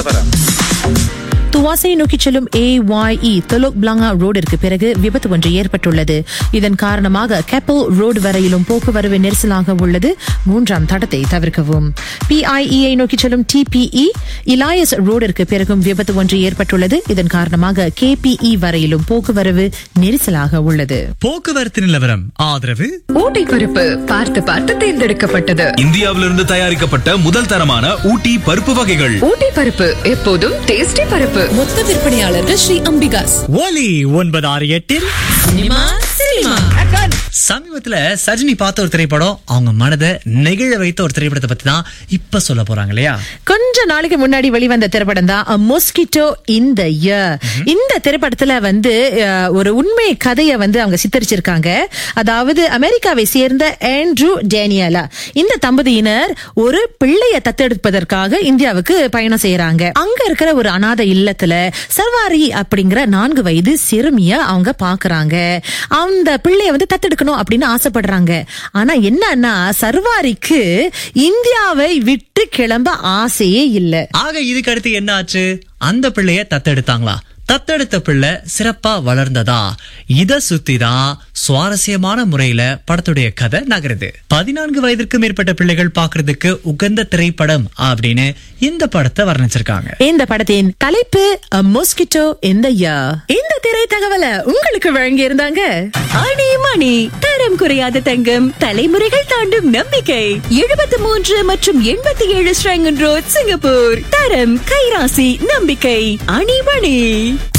நிலவரம். துவாசை நோக்கி செல்லும் AYE தெலோக் பிளாங்கா ரோடிற்கு பிறகு விபத்து ஒன்று ஏற்பட்டுள்ளது. இதன் காரணமாக கெப்பல் ரோடு வரையிலும் போக்குவரவு நெரிசலாக உள்ளது. 3ஆம் தடத்தை தவிர்க்கவும். PIE நோக்கி செல்லும் TPE இலாயஸ் ரோடிற்கு பிறகும் விபத்து ஒன்று ஏற்பட்டுள்ளது. இதன் காரணமாக KPE வரையிலும் போக்குவரவு நெரிசலாக உள்ளது. போக்குவரத்து நிலவரம் ஆதரவு ஊட்டி பருப்பு பார்த்து பார்த்து தேர்ந்தெடுக்கப்பட்டது. இந்தியாவிலிருந்து தயாரிக்கப்பட்ட முதல் தரமான ஊட்டி பருப்பு வகைகள். ஊட்டி பருப்பு எப்போதும் டேஸ்டி பருப்பு. மொத்த விற்பனையாளர்கள் ஸ்ரீ அம்பிகாஸ். ஒலி 968 சமீபத்துல சஜினி பார்த்த ஒரு திரைப்படம் அவங்க மனதை நெகிழ வைத்த ஒரு திரைப்படத்தை பத்தி தான் இப்ப சொல்ல போறாங்க இல்லையா? கொஞ்ச நாளைக்கு முன்னாடி வெளிவந்த திரைப்படம் தான் மொஸ்கிட்டோ இந்த இயர். இந்த திரைப்படத்துல ஒரு உண்மை கதையை அவங்க சித்தரிச்சிருக்காங்க. அதாவது அமெரிக்காவை சேர்ந்த ஆண்ட்ரூ டேனியலா இந்த தம்பதியினர் ஒரு பிள்ளையை தத்தெடுப்பதற்காக இந்தியாவுக்கு பயணம் செய்யறாங்க. அங்க இருக்கிற ஒரு அநாதை இல்லத்துல சர்வாரி அப்படிங்கிற 4 வயது சிறுமிய அவங்க பாக்குறாங்க. அந்த பிள்ளைய தத்தெடுக்கணும் அப்படின்னு ஆசைப்படுறாங்க. ஆனா என்னன்னா சர்வாரிக்கு இந்தியாவை விட்டு கிளம்ப ஆசையே இல்ல. ஆக இதுக்கு அடுத்து என்ன ஆச்சு? அந்த பிள்ளைய தத்தெடுத்தாங்களா? தத்தெடுத்த பிள்ளை சிறப்பா வளர்ந்ததா? இத சுத்திதான் சுவாரஸ்யமான முறையில படத்துடைய கதை நகருது. 14 வயதிற்கு மேற்பட்ட பிள்ளைகள் பாக்குறதுக்கு உகந்த திரைப்படம் அப்படின்னு இந்த படத்தை வர்ணிச்சிருக்காங்க. இந்த படத்தின் தலைப்பு மொஸ்கிட்டோ இந்த இயர். இந்த திரை தகவலை உங்களுக்கு வழங்கி இருந்தாங்க ஆணி மணி தரம் குறையாத தங்கம், தலைமுறைகள் தாண்டும் நம்பிக்கை. 73 மற்றும் 87 ஸ்ரங்கன் ரோட், சிங்கப்பூர். தரம், கைராசி, நம்பிக்கை. ஆணி மணி.